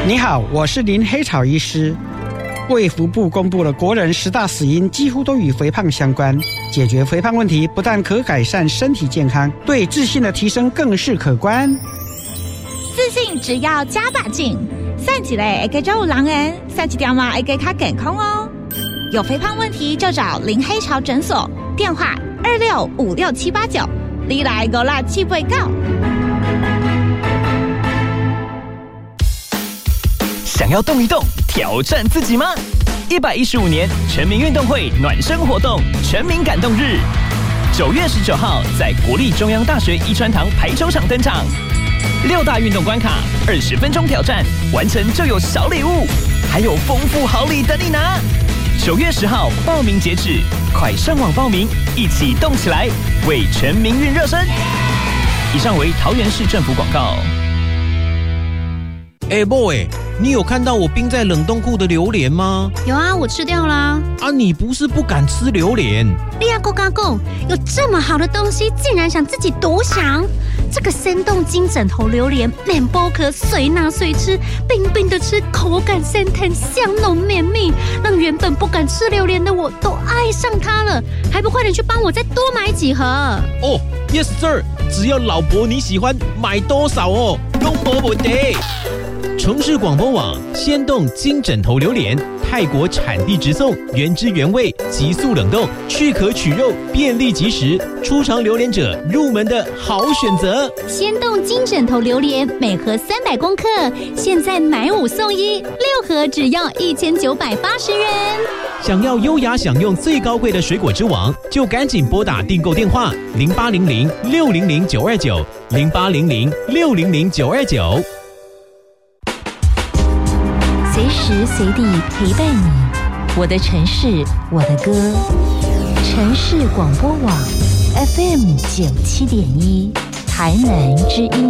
你好，我是林黑草医师。卫福部公布了国人10大死因几乎都与肥胖相关，解决肥胖问题不但可改善身体健康，对自信的提升更是可观。 自信只要加把劲，散起来会更有人缘，散一条嘛会更加健康哦。有肥胖问题就找林黑潮诊所，电话26568789，你来56789。 想要动一动，挑战自己吗？115年全民运动会暖身活动全民感动日，9月19号在国立中央大学遗传堂排球场登场，6大运动关卡，20分钟挑战，完成就有小礼物，还有丰富好礼等你拿。9月10号报名截止，快上网报名，一起动起来，为全民运热身。以上为桃园市政府广告。 boy， 你有看到我冰在冷冻库的榴莲吗？ 有啊，我吃掉啦。 你不是不敢吃榴莲？ 利亚哥嘎贡有这么好的东西，竟然想自己独享。这个生动金枕头榴莲，面包壳随拿随吃，冰冰的吃，口感鲜甜，香浓绵密，让原本不敢吃榴莲的我都爱上它了。还不快点去帮我再多买几盒 ？Yes sir， 只要老婆你喜欢，买多少都没问题。城市广播网鲜冻金枕头榴莲，泰国产地直送，原汁原味，急速冷冻，去壳取肉，便利即食，初尝榴莲者入门的好选择。 鲜冻金枕头榴莲每盒300公克，现在买5送1，6盒只要1980元。 想要优雅享用最高贵的水果之王，就赶紧拨打订购电话0800600929 0800600929。 随时随地陪伴你，我的城市，我的歌。城市广播网 FM 97.1，台南之音。